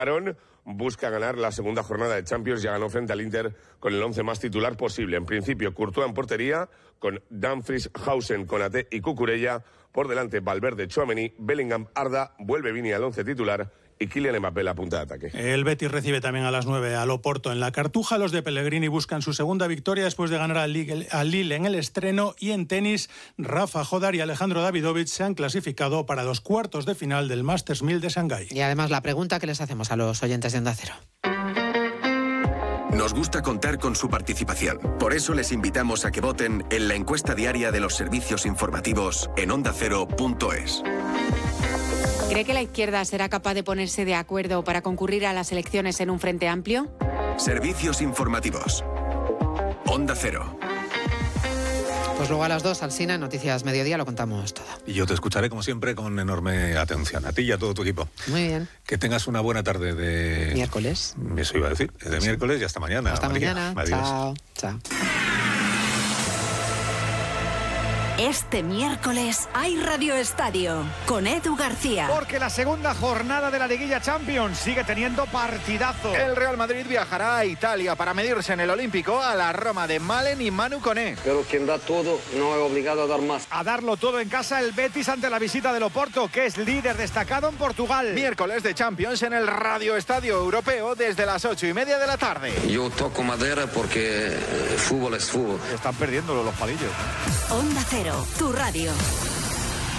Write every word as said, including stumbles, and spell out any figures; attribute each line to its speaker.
Speaker 1: Aaron busca ganar la segunda jornada de Champions, ya ganó frente al Inter con el once más titular posible. En principio, Courtois en portería, con Dumfries, Hausen, Konaté y Cucurella. Por delante, Valverde, Tchouaméni, Bellingham, Arda, vuelve Vini al once titular y Kylian Mbappé la punta de ataque.
Speaker 2: El Betis recibe también a las nueve al Oporto en la Cartuja. Los de Pellegrini buscan su segunda victoria después de ganar al Lille en el estreno. Y en tenis, Rafa Jodar y Alejandro Davidovich se han clasificado para los cuartos de final del Masters mil de Shanghái.
Speaker 3: Y además la pregunta que les hacemos a los oyentes de Onda Cero.
Speaker 4: Nos gusta contar con su participación. Por eso les invitamos a que voten en la encuesta diaria de los servicios informativos en onda cero punto es.
Speaker 5: ¿Cree que la izquierda será capaz de ponerse de acuerdo para concurrir a las elecciones en un frente amplio?
Speaker 4: Servicios informativos. Onda Cero.
Speaker 3: Pues luego a las dos, Alsina, en Noticias Mediodía, lo contamos todo.
Speaker 6: Y yo te escucharé, como siempre, con enorme atención. A ti y a todo tu equipo.
Speaker 3: Muy bien.
Speaker 6: Que tengas una buena tarde de...
Speaker 3: Miércoles.
Speaker 6: Eso iba a decir. De miércoles y hasta mañana.
Speaker 3: Hasta
Speaker 6: María.
Speaker 3: mañana.
Speaker 6: Adiós.
Speaker 3: Chao. Chao.
Speaker 7: Este miércoles hay Radio Estadio con Edu García.
Speaker 8: Porque la segunda jornada de la Liguilla Champions sigue teniendo partidazo. El Real Madrid viajará a Italia para medirse en el Olímpico a la Roma de Malen y Manu Koné.
Speaker 9: Pero quien da todo no es obligado a dar más.
Speaker 8: A darlo todo en casa el Betis ante la visita del Oporto, que es líder destacado en Portugal. Miércoles de Champions en el Radio Estadio Europeo desde las ocho y media de la tarde.
Speaker 9: Yo toco madera porque fútbol es fútbol.
Speaker 8: Están perdiéndolo los palillos.
Speaker 7: Onda Cero, tu radio.